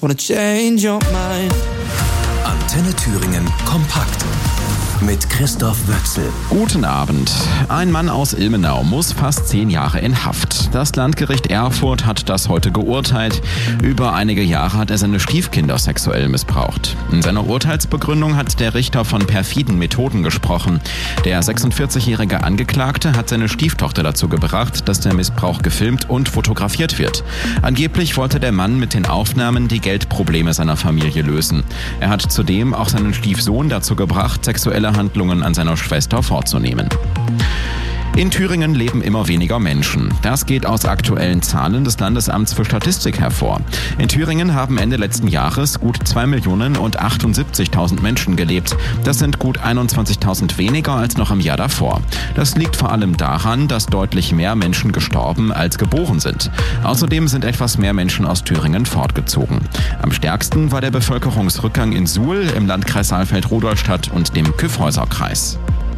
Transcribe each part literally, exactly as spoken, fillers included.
wanna change your mind. Antenne Thüringen kompakt mit Christoph Wötzel. Guten Abend. Ein Mann aus Ilmenau muss fast zehn Jahre in Haft. Das Landgericht Erfurt hat das heute geurteilt. Über einige Jahre hat er seine Stiefkinder sexuell missbraucht. In seiner Urteilsbegründung hat der Richter von perfiden Methoden gesprochen. Der sechsundvierzigjährige Angeklagte hat seine Stieftochter dazu gebracht, dass der Missbrauch gefilmt und fotografiert wird. Angeblich wollte der Mann mit den Aufnahmen die Geldprobleme seiner Familie lösen. Er hat zudem auch seinen Stiefsohn dazu gebracht, sexuelle Handlungen an seiner Schwester vorzunehmen. In Thüringen leben immer weniger Menschen. Das geht aus aktuellen Zahlen des Landesamts für Statistik hervor. In Thüringen haben Ende letzten Jahres gut zwei Millionen achtundsiebzigtausend Menschen gelebt. Das sind gut einundzwanzigtausend weniger als noch im Jahr davor. Das liegt vor allem daran, dass deutlich mehr Menschen gestorben als geboren sind. Außerdem sind etwas mehr Menschen aus Thüringen fortgezogen. Am stärksten war der Bevölkerungsrückgang in Suhl im Landkreis Saalfeld-Rudolstadt und dem Kyffhäuser-Kreis.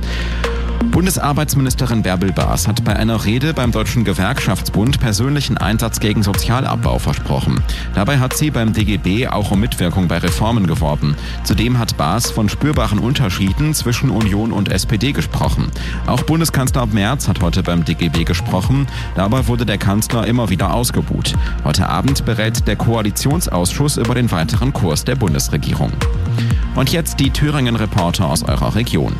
Bundesarbeitsministerin Bärbel Baas hat bei einer Rede beim Deutschen Gewerkschaftsbund persönlichen Einsatz gegen Sozialabbau versprochen. Dabei hat sie beim D G B auch um Mitwirkung bei Reformen geworben. Zudem hat Baas von spürbaren Unterschieden zwischen Union und S P D gesprochen. Auch Bundeskanzler Merz hat heute beim D G B gesprochen. Dabei wurde der Kanzler immer wieder ausgebuht. Heute Abend berät der Koalitionsausschuss über den weiteren Kurs der Bundesregierung. Und jetzt die Thüringen-Reporter aus eurer Region.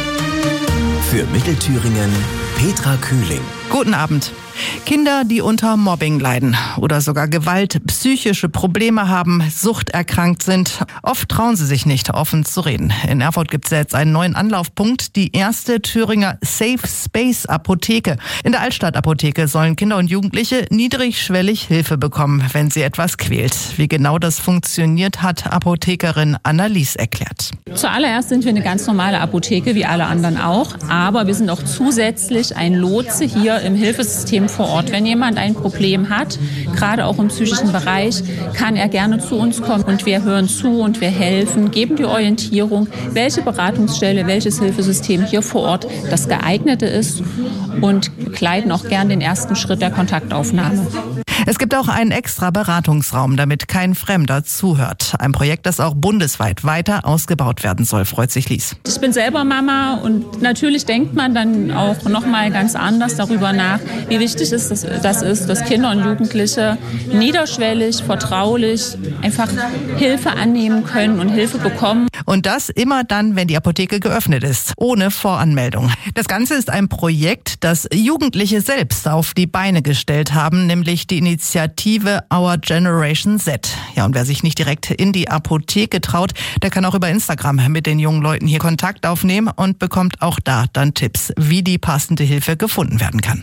Für Mittelthüringen Petra Kühling. Guten Abend. Kinder, die unter Mobbing leiden oder sogar Gewalt, psychische Probleme haben, suchterkrankt sind. Oft trauen sie sich nicht, offen zu reden. In Erfurt gibt es jetzt einen neuen Anlaufpunkt, die erste Thüringer Safe Space Apotheke. In der Altstadt-Apotheke sollen Kinder und Jugendliche niedrigschwellig Hilfe bekommen, wenn sie etwas quält. Wie genau das funktioniert, hat Apothekerin Annalies erklärt. Zuallererst sind wir eine ganz normale Apotheke, wie alle anderen auch. Aber wir sind auch zusätzlich ein Lotse hier im Hilfesystem vor Ort. Wenn jemand ein Problem hat, gerade auch im psychischen Bereich, kann er gerne zu uns kommen und wir hören zu und wir helfen, geben die Orientierung, welche Beratungsstelle, welches Hilfesystem hier vor Ort das geeignete ist und begleiten auch gern den ersten Schritt der Kontaktaufnahme. Es gibt auch einen extra Beratungsraum, damit kein Fremder zuhört. Ein Projekt, das auch bundesweit weiter ausgebaut werden soll, freut sich Lies. Ich bin selber Mama und natürlich denkt man dann auch noch mal ganz anders darüber nach, wie wichtig ist das, das ist, dass Kinder und Jugendliche niederschwellig, vertraulich einfach Hilfe annehmen können und Hilfe bekommen. Und das immer dann, wenn die Apotheke geöffnet ist, ohne Voranmeldung. Das Ganze ist ein Projekt, das Jugendliche selbst auf die Beine gestellt haben, nämlich die Initiative Our Generation Z. Ja, und wer sich nicht direkt in die Apotheke traut, der kann auch über Instagram mit den jungen Leuten hier Kontakt aufnehmen und bekommt auch da dann Tipps, wie die passende Hilfe gefunden werden kann.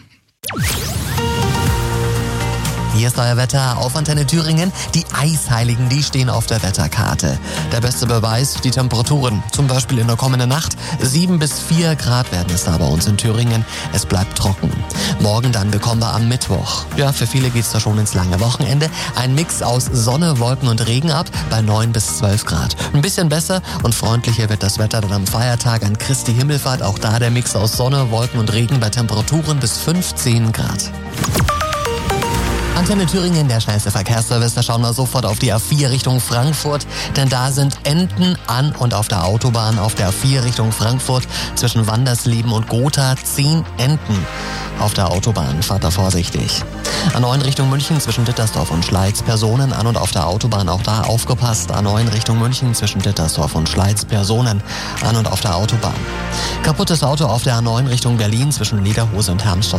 Hier ist euer Wetter auf Antenne Thüringen. Die Eisheiligen, die stehen auf der Wetterkarte. Der beste Beweis, die Temperaturen. Zum Beispiel in der kommenden Nacht. sieben bis vier Grad werden es da bei uns in Thüringen. Es bleibt trocken. Morgen dann bekommen wir am Mittwoch. Ja, für viele geht's da schon ins lange Wochenende. Ein Mix aus Sonne, Wolken und Regen ab bei neun bis zwölf Grad. Ein bisschen besser und freundlicher wird das Wetter dann am Feiertag an Christi Himmelfahrt. Auch da der Mix aus Sonne, Wolken und Regen bei Temperaturen bis fünfzehn Grad. Antenne Thüringen, der schnellste Verkehrsservice. Da schauen wir sofort auf die A vier Richtung Frankfurt, denn da sind Enten an und auf der Autobahn auf der A vier Richtung Frankfurt zwischen Wandersleben und Gotha zehn Enten. Auf der Autobahn, fahrt da vorsichtig. A neun Richtung München zwischen Dittersdorf und Schleiz, Personen an und auf der Autobahn, auch da aufgepasst. A neun Richtung München zwischen Dittersdorf und Schleiz, Personen an und auf der Autobahn. Kaputtes Auto auf der A neun Richtung Berlin zwischen Lederhose und Hermsdorf.